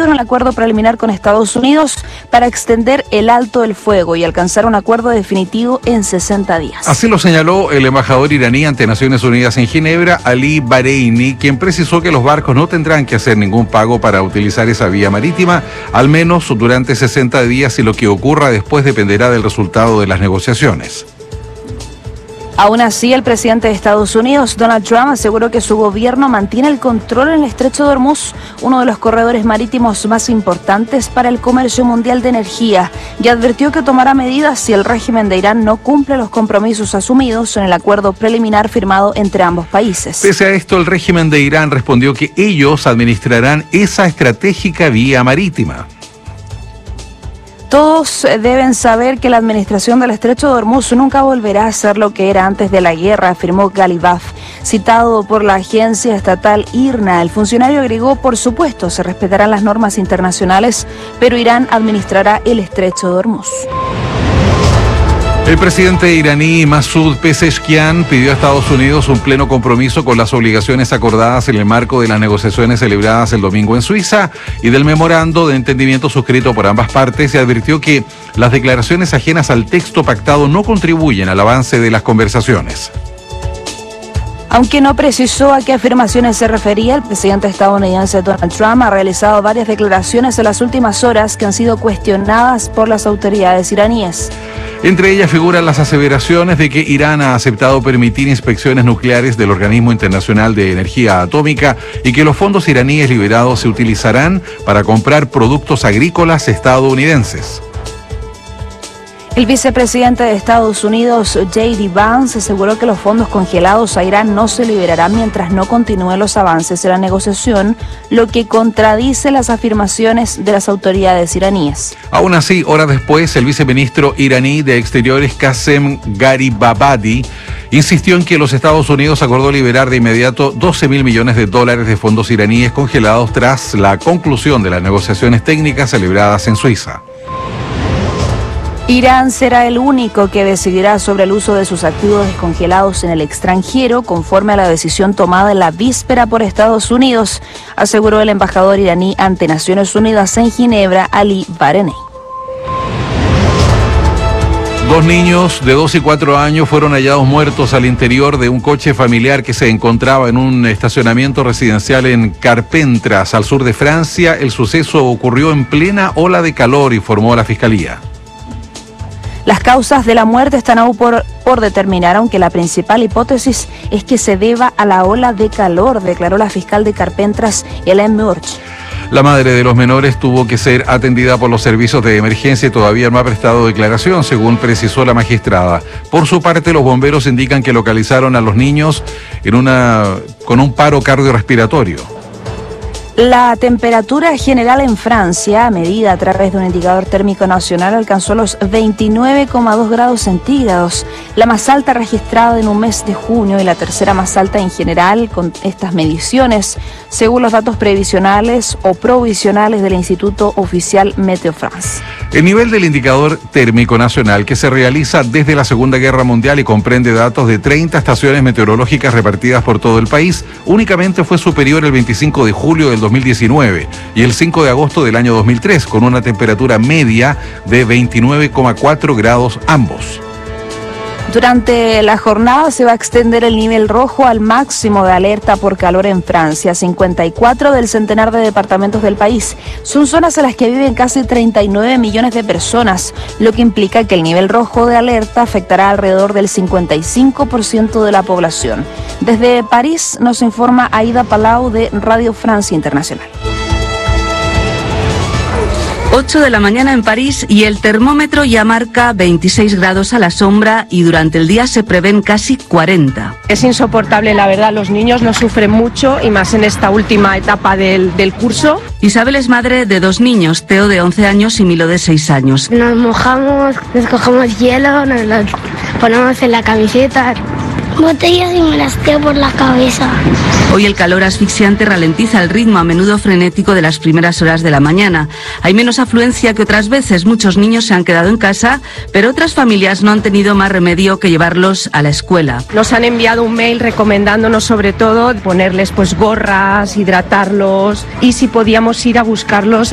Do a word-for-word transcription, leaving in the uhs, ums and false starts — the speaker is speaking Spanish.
suscribieron el acuerdo preliminar con Estados Unidos para extender el alto del fuego y alcanzar un acuerdo definitivo en sesenta días. Así lo señaló el embajador iraní ante Naciones Unidas en Ginebra, Ali Bahreini, quien precisó que los barcos no tendrán que hacer ningún pago para utilizar esa vía marítima, al menos durante sesenta días, y lo que ocurra después dependerá del resultado de las negociaciones. Aún así, el presidente de Estados Unidos, Donald Trump, aseguró que su gobierno mantiene el control en el Estrecho de Hormuz, uno de los corredores marítimos más importantes para el comercio mundial de energía, y advirtió que tomará medidas si el régimen de Irán no cumple los compromisos asumidos en el acuerdo preliminar firmado entre ambos países. Pese a esto, el régimen de Irán respondió que ellos administrarán esa estratégica vía marítima. Todos deben saber que la administración del Estrecho de Hormuz nunca volverá a ser lo que era antes de la guerra, afirmó Ghalibaf. Citado por la agencia estatal I R N A, el funcionario agregó: por supuesto, se respetarán las normas internacionales, pero Irán administrará el Estrecho de Hormuz. El presidente iraní Masoud Pezeshkian pidió a Estados Unidos un pleno compromiso con las obligaciones acordadas en el marco de las negociaciones celebradas el domingo en Suiza y del memorando de entendimiento suscrito por ambas partes, y advirtió que las declaraciones ajenas al texto pactado no contribuyen al avance de las conversaciones. Aunque no precisó a qué afirmaciones se refería, el presidente estadounidense Donald Trump ha realizado varias declaraciones en las últimas horas que han sido cuestionadas por las autoridades iraníes. Entre ellas figuran las aseveraciones de que Irán ha aceptado permitir inspecciones nucleares del Organismo Internacional de Energía Atómica y que los fondos iraníes liberados se utilizarán para comprar productos agrícolas estadounidenses. El vicepresidente de Estados Unidos, J D Vance, aseguró que los fondos congelados a Irán no se liberarán mientras no continúen los avances en la negociación, lo que contradice las afirmaciones de las autoridades iraníes. Aún así, horas después, el viceministro iraní de Exteriores, Qasem Gharibabadi, insistió en que los Estados Unidos acordó liberar de inmediato doce mil millones de dólares de fondos iraníes congelados tras la conclusión de las negociaciones técnicas celebradas en Suiza. Irán será el único que decidirá sobre el uso de sus activos descongelados en el extranjero, conforme a la decisión tomada en la víspera por Estados Unidos, aseguró el embajador iraní ante Naciones Unidas en Ginebra, Ali Bahreini. Dos niños de dos y cuatro años fueron hallados muertos al interior de un coche familiar que se encontraba en un estacionamiento residencial en Carpentras, al sur de Francia. El suceso ocurrió en plena ola de calor, informó la Fiscalía. Las causas de la muerte están aún por, por determinar, aunque la principal hipótesis es que se deba a la ola de calor, declaró la fiscal de Carpentras, Hélène Murch. La madre de los menores tuvo que ser atendida por los servicios de emergencia y todavía no ha prestado declaración, según precisó la magistrada. Por su parte, los bomberos indican que localizaron a los niños en una, con un paro cardiorrespiratorio. La temperatura general en Francia, medida a través de un indicador térmico nacional, alcanzó los veintinueve coma dos grados centígrados, la más alta registrada en un mes de junio y la tercera más alta en general con estas mediciones, según los datos previsionales o provisionales del Instituto Oficial Meteo France. El nivel del indicador térmico nacional, que se realiza desde la Segunda Guerra Mundial y comprende datos de treinta estaciones meteorológicas repartidas por todo el país, únicamente fue superior el veinticinco de julio del dos mil diecinueve y el cinco de agosto del año dos mil tres, con una temperatura media de veintinueve coma cuatro grados ambos. Durante la jornada se va a extender el nivel rojo al máximo de alerta por calor en Francia. cincuenta y cuatro del centenar de departamentos del país son zonas en las que viven casi treinta y nueve millones de personas, lo que implica que el nivel rojo de alerta afectará alrededor del cincuenta y cinco por ciento de la población. Desde París nos informa Aida Palau de Radio Francia Internacional. ocho de la mañana en París y el termómetro ya marca veintiséis grados a la sombra y durante el día se prevén casi cuarenta. Es insoportable, la verdad, los niños lo sufren mucho y más en esta última etapa del, del curso. Isabel es madre de dos niños, Teo de once años y Milo de seis años. Nos mojamos, nos cogemos hielo, nos lo ponemos en la camiseta. Botellas y me las tiro por la cabeza. Hoy el calor asfixiante ralentiza el ritmo a menudo frenético de las primeras horas de la mañana. Hay menos afluencia que otras veces, muchos niños se han quedado en casa, pero otras familias no han tenido más remedio que llevarlos a la escuela. Nos han enviado un mail recomendándonos sobre todo ponerles pues gorras, hidratarlos y si podíamos ir a buscarlos